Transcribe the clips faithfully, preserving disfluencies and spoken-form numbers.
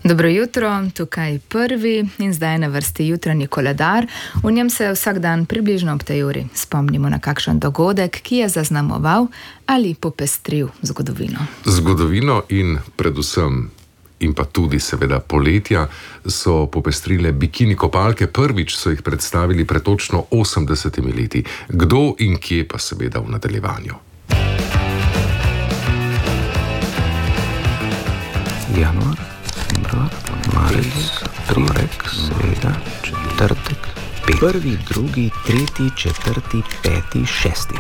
Dobro jutro, tukaj prvi in zdaj na vrsti jutranji koledar. V njem se vsak dan približno ob tej uri spomnimo na kakšen dogodek, ki je zaznamoval ali popestril zgodovino. Zgodovino in predvsem in pa tudi seveda poletja so popestrile bikini kopalke. Prvič so jih predstavili pred točno osemdesetimi leti. Kdo in kje pa seveda v nadaljevanju. Januar, februar, marec, torek, sreda, četrtek, pet. Prvi, drugi, tretji, četrti, peti, šesti.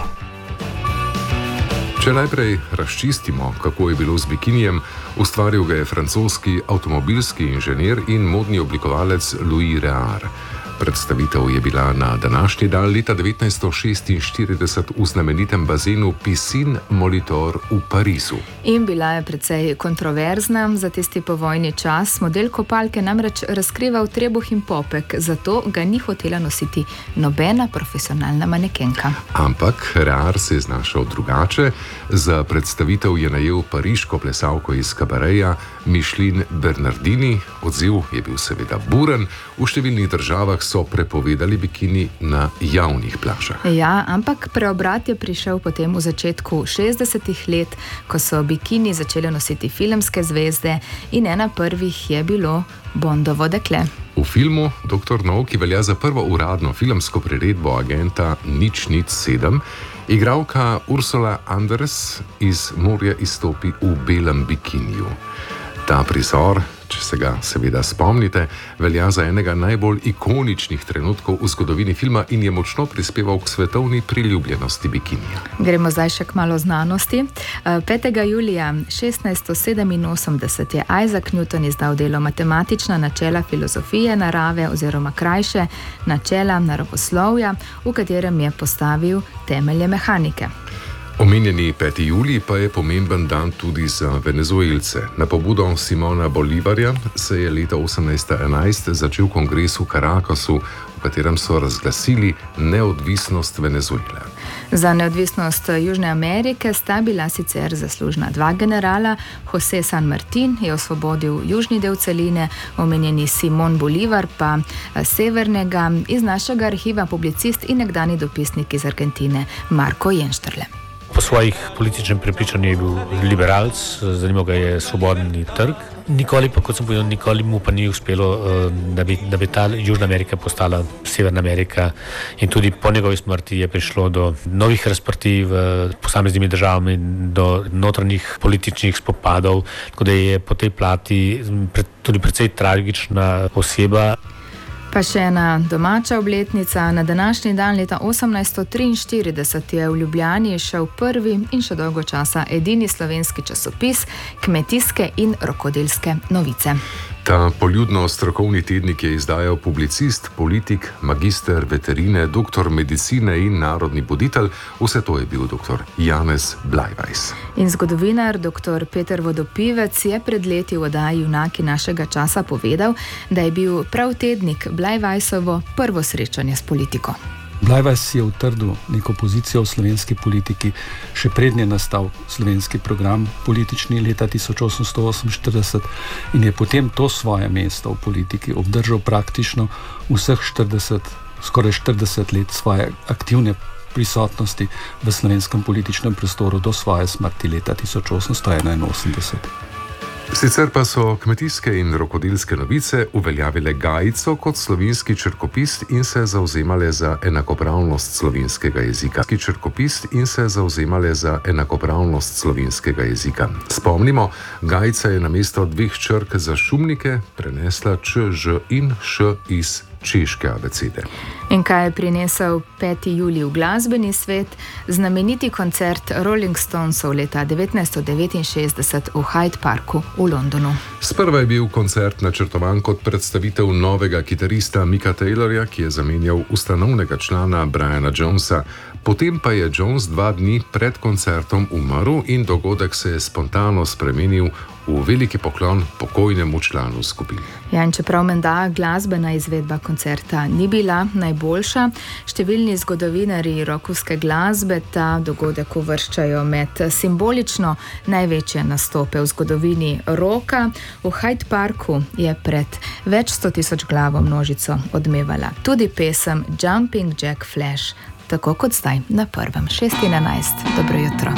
Če najprej razčistimo, kako je bilo z bikinijem, ustvaril ga je francoski avtomobilski inženir in modni oblikovalec Louis Réard. Predstavitev je bila na današnji dan leta devetnajststo šestinštirideset v znamenitem bazenu Piscine Molitor v Parizu. In bila je precej kontroverzna za tisti povojni čas. Model kopalke namreč razkrival trebuh in popek, zato ga ni hotela nositi nobena profesionalna manekenka. Ampak Réard se je znašel drugače. Za predstavitev je najel pariško plesalko iz kabareja Micheline Bernardini. Odziv je bil seveda buren. V številnih državah so prepovedali bikini na javnih plažah. Ja, ampak preobrat je prišel potem v začetku šestdesetih let, ko so bikini začele nositi filmske zvezde in ena prvih je bilo Bondovo dekle. V filmu Doktor No, ki velja za prvo uradno filmsko priredbo agenta nič nič sedem, igralka Ursula Andress iz morja izstopi v belem bikiniju. Ta prizor, če se ga seveda spomnite, velja za enega najbolj ikoničnih trenutkov v zgodovini filma in je močno prispeval k svetovni priljubljenosti bikinija. Gremo zdaj še k malo znanosti. petega julija šestnajststo sedeminosemdeset je Isaac Newton izdal delo Matematična načela filozofije narave oziroma krajše načela naravoslovja, v katerem je postavil temelje mehanike. Omenjeni peti julij pa je pomemben dan tudi za Venezuelce. Na pobudo Simona Bolivarja se je leta osemnajststo enajst začel kongres v Caracasu, v katerem so razglasili neodvisnost Venezuele. Za neodvisnost Južne Amerike sta bila sicer zaslužna dva generala. José San Martín je osvobodil južni del celine, omenjeni Simon Bolivar pa severnega. Iz našega arhiva publicist in nekdani dopisnik iz Argentine Marko Jenštrle. Po svojih političnem prepričanju je bil liberalc, zanimal ga je svobodni trg. Nikoli pa, kot sem povedal, nikoli mu pa ni uspelo, da bi, da bi ta Južna Amerika postala Severna Amerika. In tudi po njegovi smrti je prišlo do novih razprtij v posameznimi državami, do notranjih političnih spopadov, tako da je po tej plati tudi precej tragična oseba. Pa še ena domača obletnica. Na današnji dan leta osemnajststo triinštirideset je v Ljubljani šel prvi in še dolgo časa edini slovenski časopis Kmetijske in rokodelske novice. Ta poljudno strokovni tednik je izdajal publicist, politik, magister veterine, doktor medicine in narodni buditelj. Vse to je bil doktor Janez Blajvajs. In zgodovinar doktor Peter Vodopivec je pred leti v oddaji Junaki našega časa povedal, da je bil prav tednik Blajvajsovo prvo srečanje s politiko. Blajvajs je utrdil neko pozicijo v slovenski politiki, še prednje nastal slovenski program politični leta tisoč osemsto oseminštirideset in je potem to svoje mesto v politiki obdržal praktično vseh štirideset, skoraj štirideset let svoje aktivne prisotnosti v slovenskem političnem prostoru do svoje smrti leta tisoč osemsto enainosemdeset. Sicer pa so Kmetijske in rokodelske novice uveljavile Gajico kot slovenski črkopis in se zavzemale za enakopravnost slovenskega jezika. Črkopis in se zavzemale za enakopravnost slovenskega jezika. Spomnimo, Gajica je namesto dveh črk za šumnike prenesla č, ž in š iz češke abecede. In kaj je prinesel peti julij v glasbeni svet? Znameniti koncert Rolling Stonesov leta devetnajststo devetinšestdeset v Hyde Parku v Londonu. Sprva je bil koncert načrtovan kot predstavitev novega kitarista Micka Taylorja, ki je zamenjal ustanovnega člana Briana Jonesa. Potem pa je Jones dva dni pred koncertom umrl in dogodek se je spontano spremenil v veliki poklon pokojnemu članu skupine. Ja, in čeprav menda glasbena izvedba koncerta ni bila najboljša, številni zgodovinarji rockovske glasbe ta dogodek uvrščajo med simbolično največje nastope v zgodovini rocka. V Hyde Parku je pred več sto tisoč glavo množico odmevala tudi pesem Jumping Jack Flash, tako kot zdaj na prvem. šest enajst. Dobro jutro.